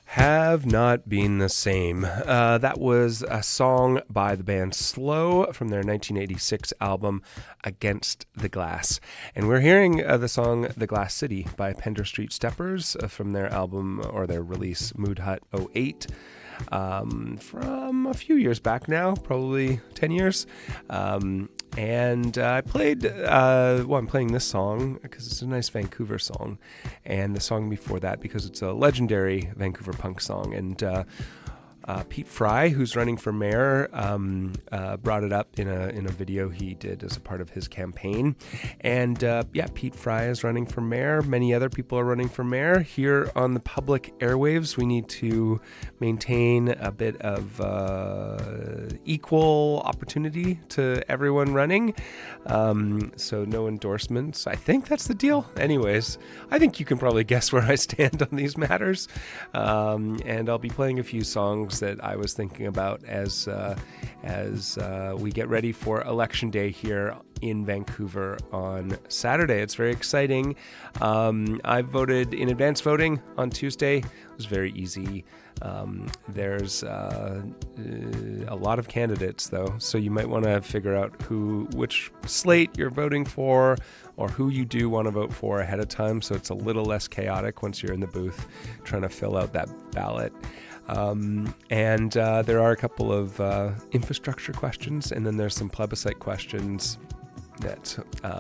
Have Not Been the Same. That was a song by the band Slow from their 1986 album Against the Glass. And we're hearing the song The Glass City by Pender Street Steppers from their album or their release Mood Hut '08. From a few years back now, probably 10 years. And I played, I'm playing this song because it's a nice Vancouver song, and the song before that because it's a legendary Vancouver punk song. And Pete Fry, who's running for mayor, brought it up in a video he did as a part of his campaign. And Pete Fry is running for mayor. Many other people are running for mayor. Here on the public airwaves, we need to maintain a bit of equal opportunity to everyone running. So no endorsements. I think that's the deal. Anyways, I think you can probably guess where I stand on these matters. And I'll be playing a few songs that I was thinking about as we get ready for Election Day here in Vancouver on Saturday. It's very exciting. I voted in advance voting on Tuesday. It was very easy. There's a lot of candidates though, so you might want to figure out which slate you're voting for or who you do want to vote for ahead of time, so it's a little less chaotic once you're in the booth trying to fill out that ballot. And there are a couple of infrastructure questions, and then there's some plebiscite questions that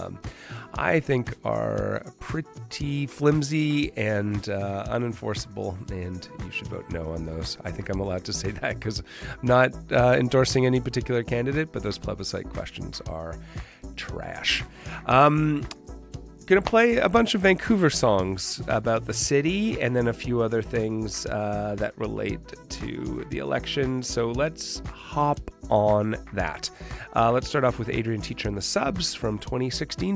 I think are pretty flimsy and unenforceable, and you should vote no on those. I think I'm allowed to say that because I'm not endorsing any particular candidate, but those plebiscite questions are trash. Gonna play a bunch of Vancouver songs about the city and then a few other things that relate to the election. So let's hop on that. Let's start off with Adrian Teacher and the Subs from 2016,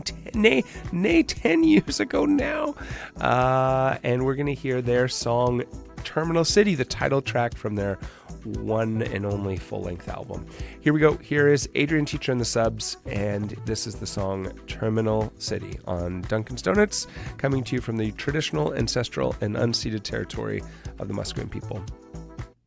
10 years ago now. And we're gonna hear their song Terminal City, the title track from their one and only full-length album. Here we go. Here is Adrian Teacher and the Subs, and this is the song Terminal City on Duncan's Donuts, coming to you from the traditional, ancestral, and unceded territory of the Musqueam people.